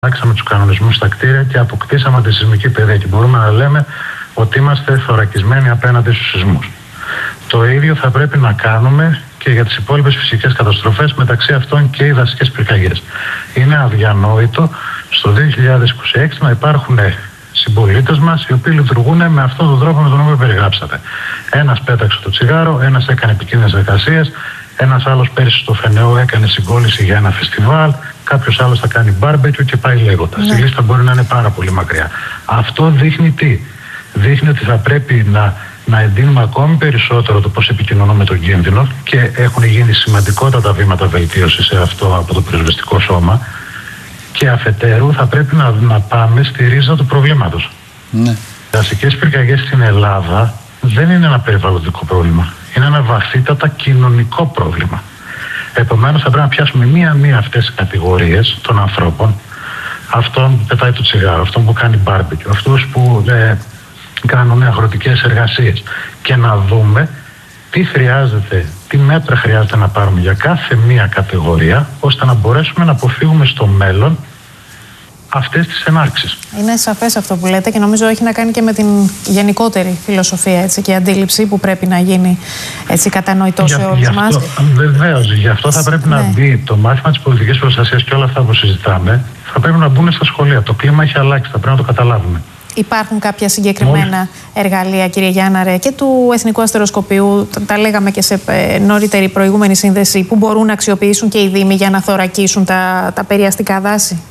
αλλάξαμε τους κανονισμούς στα κτίρια και αποκτήσαμε αντισυσμική παιδεία και μπορούμε να λέμε ότι είμαστε θωρακισμένοι απέναντι στους σεισμούς. Το ίδιο θα πρέπει να κάνουμε και για τις υπόλοιπες φυσικές καταστροφές, μεταξύ αυτών και οι δασικές πυρκαγιές. Είναι αδιανόητο στο 2026 να υπάρχουν συμπολίτες μας οι οποίοι λειτουργούν με αυτόν τον τρόπο με τον οποίο περιγράψατε. Ένας πέταξε το τσιγάρο, ένας έκανε επικίνδυνες εργασίες, ένας άλλος πέρυσι στο Φενεό έκανε συγκόλληση για ένα φεστιβάλ, κάποιος άλλος θα κάνει μπάρμπεκιου και πάει λέγοντας. Η λίστα μπορεί να είναι πάρα πολύ μακριά. Αυτό δείχνει τι? Δείχνει ότι θα πρέπει να εντείνουμε ακόμη περισσότερο το πώς επικοινωνούμε τον κίνδυνο και έχουν γίνει σημαντικότατα βήματα βελτίωσης σε αυτό από το πυροσβεστικό σώμα. Και αφετέρου θα πρέπει να πάμε στη ρίζα του προβλήματος. Ναι. Οι δασικές πυρκαγιές στην Ελλάδα δεν είναι ένα περιβαλλοντικό πρόβλημα. Είναι ένα βαθύτατα κοινωνικό πρόβλημα. Επομένως θα πρέπει να πιάσουμε μία-μία αυτές τις κατηγορίες των ανθρώπων. Αυτόν που πετάει το τσιγάρο, αυτόν που κάνει μπάρμπεκιου, αυτούς που κάνουν αγροτικές εργασίες και να δούμε τι χρειάζεται, τι μέτρα χρειάζεται να πάρουμε για κάθε μία κατηγορία, ώστε να μπορέσουμε να αποφύγουμε στο μέλλον αυτές τις ενάρξεις. Είναι σαφές αυτό που λέτε και νομίζω έχει να κάνει και με την γενικότερη φιλοσοφία και αντίληψη που πρέπει να γίνει κατανοητό σε όλους μας. Βεβαίως, γι' αυτό θα πρέπει να μπει το μάθημα της πολιτικής προστασίας και όλα αυτά που συζητάμε, θα πρέπει να μπουν στα σχολεία. Το κλίμα έχει αλλάξει, θα πρέπει να το καταλάβουμε. Υπάρχουν κάποια συγκεκριμένα εργαλεία, κύριε Γιάνναρε, και του Εθνικού Αστεροσκοπείου, τα λέγαμε και σε νωρίτερη προηγούμενη σύνδεση, που μπορούν να αξιοποιήσουν και οι Δήμοι για να θωρακίσουν τα περιαστικά δάση?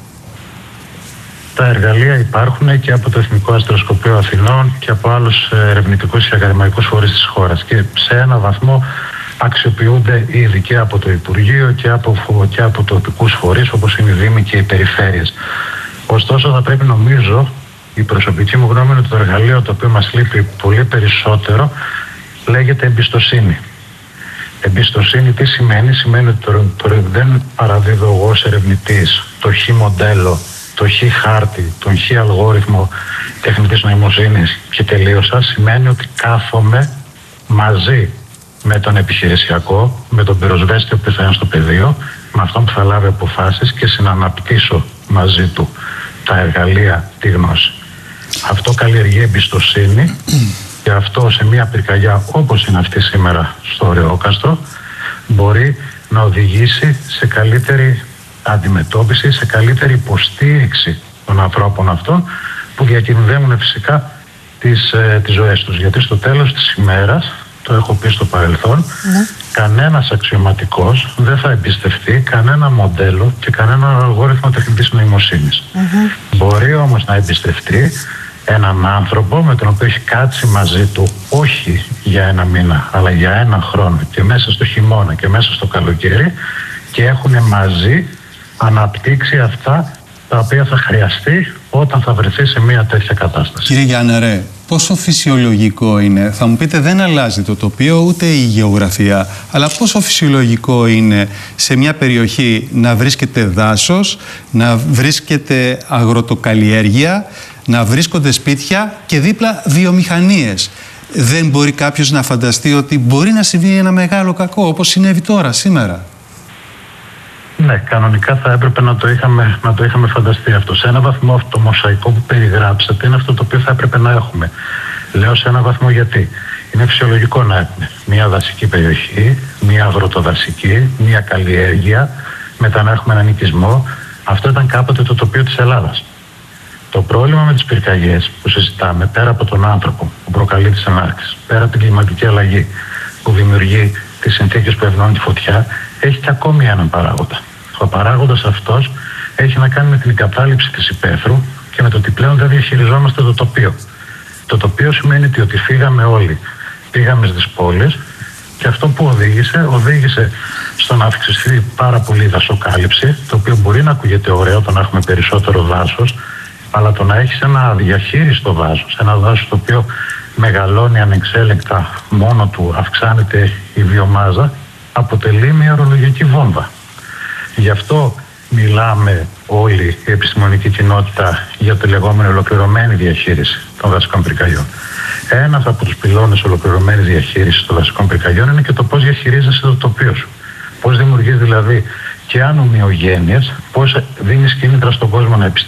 Τα εργαλεία υπάρχουν και από το Εθνικό Αστεροσκοπείο Αθηνών και από άλλους ερευνητικούς και ακαδημαϊκούς φορείς της χώρας και σε ένα βαθμό αξιοποιούνται ήδη και από το Υπουργείο και από τοπικούς φορείς όπως είναι οι Δήμοι και οι περιφέρειες. Ωστόσο θα πρέπει, νομίζω, η προσωπική μου γνώμη είναι ότι το εργαλείο το οποίο μας λείπει πολύ περισσότερο λέγεται εμπιστοσύνη. Εμπιστοσύνη τι σημαίνει? Σημαίνει ότι δεν παραδίδω εγώ ως ερευνητής το χ μοντέλο, το χ χάρτη, τον χ αλγόριθμο τεχνητής νοημοσύνης και τελείωσα. Σημαίνει ότι κάθομαι μαζί με τον επιχειρησιακό, με τον πυροσβέστη που θα είναι στο πεδίο, με αυτόν που θα λάβει αποφάσεις και συναναπτύσσω μαζί του τα εργαλεία, τη γνώση. Αυτό καλλιεργεί εμπιστοσύνη και αυτό σε μια πυρκαγιά όπως είναι αυτή σήμερα στο Ωρεόκαστρο μπορεί να οδηγήσει σε καλύτερη αντιμετώπιση, σε καλύτερη υποστήριξη των ανθρώπων αυτών που διακινδυνεύουν φυσικά τις ζωές τους. Γιατί στο τέλος της ημέρας, το έχω πει στο παρελθόν, κανένας αξιωματικός δεν θα εμπιστευτεί κανένα μοντέλο και κανένα αλγόριθμο τεχνητής νοημοσύνης. Μπορεί όμως να εμπιστευτεί έναν άνθρωπο με τον οποίο έχει κάτσει μαζί του όχι για ένα μήνα αλλά για ένα χρόνο και μέσα στο χειμώνα και μέσα στο καλοκαίρι και έχουν μαζί αναπτύξει αυτά τα οποία θα χρειαστεί όταν θα βρεθεί σε μια τέτοια κατάσταση. Κύριε Γιάνναρε, πόσο φυσιολογικό είναι, θα μου πείτε δεν αλλάζει το τοπίο ούτε η γεωγραφία, αλλά πόσο φυσιολογικό είναι σε μια περιοχή να βρίσκεται δάσος, να βρίσκεται αγροτοκαλλιέργεια, να βρίσκονται σπίτια και δίπλα βιομηχανίες? Δεν μπορεί κάποιος να φανταστεί ότι μπορεί να συμβεί ένα μεγάλο κακό όπως συνέβη τώρα, σήμερα? Ναι, κανονικά θα έπρεπε να το είχαμε φανταστεί αυτό. Σε ένα βαθμό αυτό το μοσαϊκό που περιγράψατε είναι αυτό το οποίο θα έπρεπε να έχουμε. Λέω σε ένα βαθμό γιατί. Είναι φυσιολογικό να έχουμε μια δασική περιοχή, μια αγροτοδασική, μια καλλιέργεια, μετά να έχουμε έναν οικισμό. Αυτό ήταν κάποτε το τοπίο της Ελλάδας. Το πρόβλημα με τις πυρκαγιές που συζητάμε, πέρα από τον άνθρωπο που προκαλεί τις ενάρξεις, πέρα από την κλιματική αλλαγή που δημιουργεί τις συνθήκες που ευνοούν τη φωτιά, έχει και ακόμη έναν παράγοντα. Ο παράγοντας αυτός έχει να κάνει με την εγκατάλειψη της υπαίθρου και με το ότι πλέον δεν διαχειριζόμαστε το τοπίο. Το τοπίο σημαίνει ότι φύγαμε όλοι. Πήγαμε στις πόλεις και αυτό που οδήγησε στο να αυξηθεί πάρα πολύ η δασοκάλυψη, το οποίο μπορεί να ακούγεται ωραίο το να έχουμε περισσότερο δάσος, αλλά το να έχεις ένα αδιαχείριστο δάσος, ένα δάσος το οποίο μεγαλώνει ανεξέλεγκτα μόνο του, αυξάνεται η βιομάζα, αποτελεί μια ορολογική βόμβα. Γι' αυτό μιλάμε όλη η επιστημονική κοινότητα για τη λεγόμενη ολοκληρωμένη διαχείριση των δασικών πυρκαγιών. Ένας από τους πυλώνες ολοκληρωμένης διαχείρισης των δασικών πυρκαγιών είναι και το πώς διαχειρίζεσαι το τοπίο σου. Πώς δημιουργείς δηλαδή και αν ομοιογένειες, πώς δίνεις κίνητρα στον κόσμο να